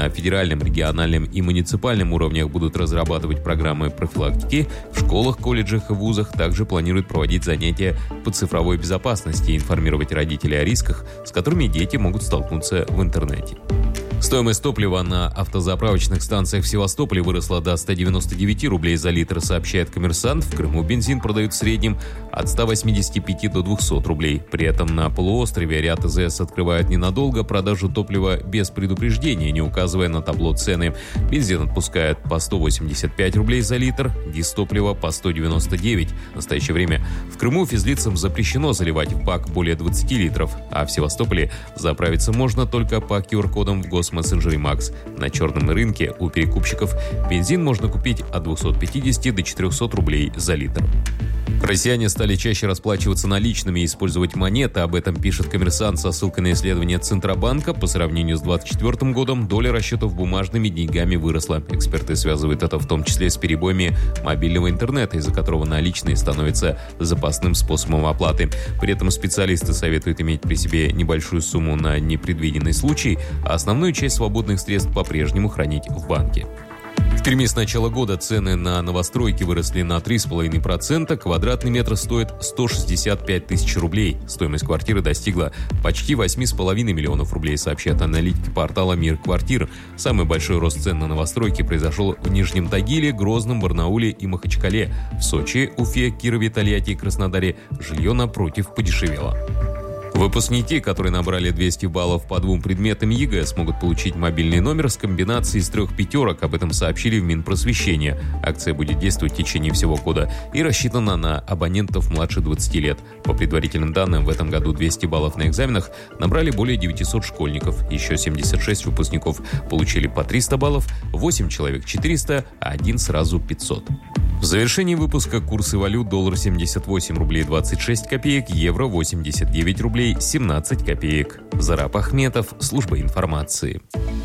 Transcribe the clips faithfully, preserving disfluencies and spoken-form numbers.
на федеральном, региональном и муниципальном уровнях будут разрабатывать программы профилактики, в школах, колледжах и вузах также планируют проводить занятия по цифровой безопасности и информировать родителей о рисках, с которыми дети могут столкнуться в интернете. Стоимость топлива на автозаправочных станциях в Севастополе выросла до ста девяноста девяти рублей за литр, сообщает «Коммерсант». В Крыму бензин продают в среднем от ста восьмидесяти пяти до двухсот рублей. При этом на полуострове ряд АЗС открывают ненадолго продажу топлива без предупреждения, не указывая на табло цены. Бензин отпускают по сто восемьдесят пять рублей за литр, дизтопливо по сто девяносто девять. В настоящее время в Крыму физлицам запрещено заливать в бак более двадцати литров, а в Севастополе заправиться можно только по ку ар кодам в гос мессенджере Макс. На черном рынке у перекупщиков бензин можно купить от двухсот пятидесяти до четырехсот рублей за литр. Россияне стали чаще расплачиваться наличными и использовать монеты. Об этом пишет «Коммерсант» со ссылкой на исследование Центробанка. По сравнению с двадцать четвёртым годом доля расчетов бумажными деньгами выросла. Эксперты связывают это в том числе с перебоями мобильного интернета, из-за которого наличные становятся запасным способом оплаты. При этом специалисты советуют иметь при себе небольшую сумму на непредвиденный случай, а основную часть свободных средств по-прежнему хранить в банке. В Перми с начала года цены на новостройки выросли на три целых пять десятых процента. Квадратный метр стоит сто шестьдесят пять тысяч рублей. Стоимость квартиры достигла почти восемь целых пять десятых миллионов рублей, сообщают аналитики портала «Мир квартир». Самый большой рост цен на новостройки произошел в Нижнем Тагиле, Грозном, Барнауле и Махачкале. В Сочи, Уфе, Кирове, Тольятти и Краснодаре жилье, напротив, подешевело. Выпускники, которые набрали двести баллов по двум предметам ЕГЭ, смогут получить мобильный номер с комбинацией из трех пятерок. Об этом сообщили в Минпросвещения. Акция будет действовать в течение всего года и рассчитана на абонентов младше двадцати лет. По предварительным данным, в этом году двести баллов на экзаменах набрали более девятисот школьников. Еще семьдесят шесть выпускников получили по триста баллов, восемь человек четыреста, а один сразу пятьсот. В завершении выпуска курсы валют: доллар семьдесят восемь рублей двадцать шесть копеек, евро восемьдесят девять рублей семнадцать копеек. Зараб Ахметов, служба информации.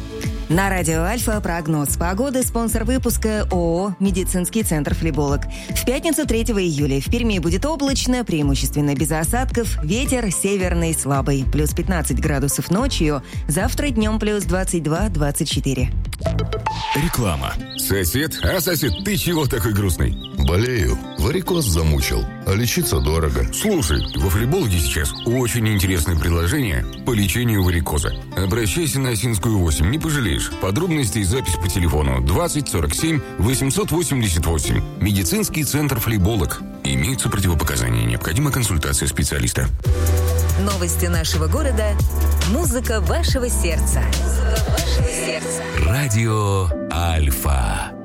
На радио Альфа прогноз погоды. Спонсор выпуска ООО «Медицинский центр Флеболог». В пятницу третьего июля в Перми будет облачно, преимущественно без осадков, ветер северный слабый, плюс пятнадцать градусов ночью, завтра днем плюс двадцать два - двадцать четыре. Реклама. Сосед, а сосед, ты чего такой грустный? Болею. Варикоз замучил. А лечиться дорого. Слушай, во Флебологе сейчас очень интересное предложение по лечению варикоза. Обращайся на Осинскую восемь, не пожалеешь. Подробности и запись по телефону двадцать сорок семь восемьсот восемьдесят восемь. Медицинский центр Флеболог. Имеются противопоказания. Необходима консультация специалиста. Новости нашего города. Музыка вашего сердца. Музыка вашего сердца. Радио Альфа.